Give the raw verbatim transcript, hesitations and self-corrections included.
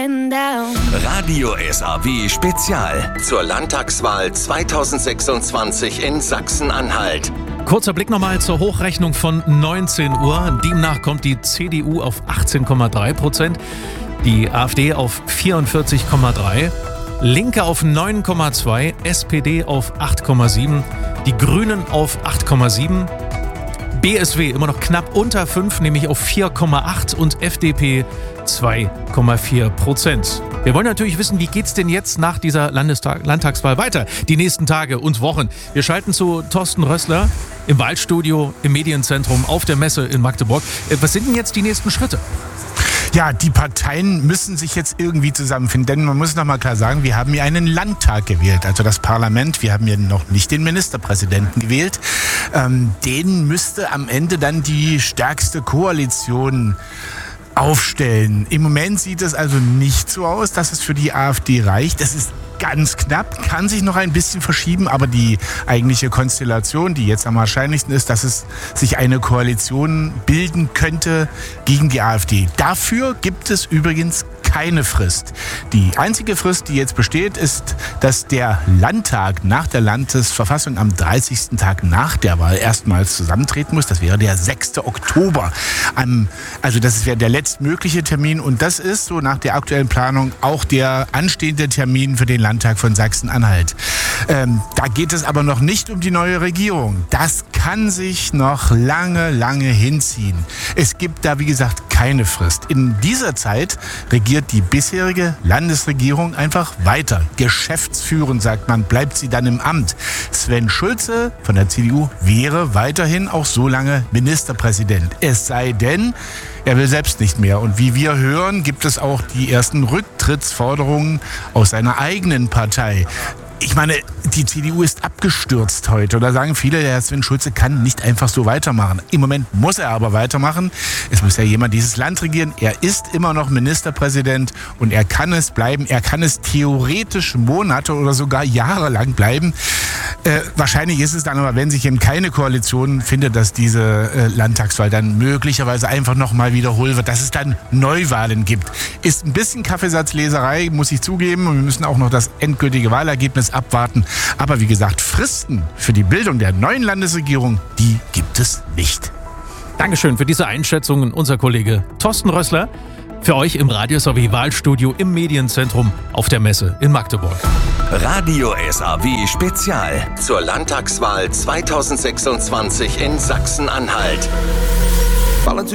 getting down. Radio S A W Spezial zur Landtagswahl zweitausendsechsundzwanzig in Sachsen-Anhalt. Kurzer Blick nochmal zur Hochrechnung von neunzehn Uhr. Demnach kommt die C D U auf achtzehn Komma drei Prozent, die AfD auf vierundvierzig Komma drei, Linke auf neun Komma zwei, S P D auf acht Komma sieben, die Grünen auf acht Komma sieben, B S W immer noch knapp unter fünf, nämlich auf vier Komma acht und F D P zwei Komma vier Prozent. Wir wollen natürlich wissen, wie geht's denn jetzt nach dieser Landestag- Landtagswahl weiter? Die nächsten Tage und Wochen. Wir schalten zu Thorsten Rössler im Wahlstudio im Medienzentrum auf der Messe in Magdeburg. Was sind denn jetzt die nächsten Schritte? Ja, die Parteien müssen sich jetzt irgendwie zusammenfinden, denn man muss noch mal klar sagen, wir haben hier einen Landtag gewählt, also das Parlament. Wir haben hier noch nicht den Ministerpräsidenten gewählt. Ähm, den müsste am Ende dann die stärkste Koalition aufstellen. Im Moment sieht es also nicht so aus, dass es für die AfD reicht. Das ist ganz knapp, kann sich noch ein bisschen verschieben, aber die eigentliche Konstellation, die jetzt am wahrscheinlichsten ist, dass es sich eine Koalition bilden könnte gegen die AfD. Dafür gibt es übrigens keine Frist. Die einzige Frist, die jetzt besteht, ist, dass der Landtag nach der Landesverfassung am dreißigsten Tag nach der Wahl erstmals zusammentreten muss. Das wäre der sechste Oktober. Am, also das wäre der letztmögliche Termin und das ist so nach der aktuellen Planung auch der anstehende Termin für den Landtag von Sachsen-Anhalt. Ähm, da geht es aber noch nicht um die neue Regierung. Das kann sich noch lange, lange hinziehen. Es gibt da, wie gesagt, keine Frist. In dieser Zeit regiert die bisherige Landesregierung einfach weiter. Geschäftsführend, sagt man, bleibt sie dann im Amt. Sven Schulze von der C D U wäre weiterhin auch so lange Ministerpräsident. Es sei denn, er will selbst nicht mehr. Und wie wir hören, gibt es auch die ersten Rücktrittsforderungen aus seiner eigenen Partei. Ich meine, die C D U ist abgestürzt heute. Da sagen viele, der Herr Sven Schulze kann nicht einfach so weitermachen. Im Moment muss er aber weitermachen. Es muss ja jemand dieses Land regieren. Er ist immer noch Ministerpräsident und er kann es bleiben. Er kann es theoretisch Monate oder sogar Jahre lang bleiben. Äh, wahrscheinlich ist es dann aber, wenn sich eben keine Koalition findet, dass diese äh, Landtagswahl dann möglicherweise einfach nochmal wiederholt wird, dass es dann Neuwahlen gibt. Ist ein bisschen Kaffeesatzleserei, muss ich zugeben. Und wir müssen auch noch das endgültige Wahlergebnis abwarten. Aber wie gesagt, Fristen für die Bildung der neuen Landesregierung, die gibt es nicht. Dankeschön für diese Einschätzungen, unser Kollege Thorsten Rössler. Für euch im Radio S A W Wahlstudio im Medienzentrum auf der Messe in Magdeburg. Radio S A W Spezial zur Landtagswahl zweitausendsechsundzwanzig in Sachsen-Anhalt.